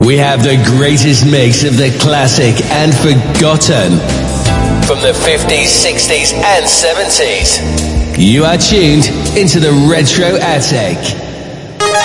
We have the greatest mix of the classic and forgotten from the 50s, 60s and 70s. You are tuned into the Retro Attic.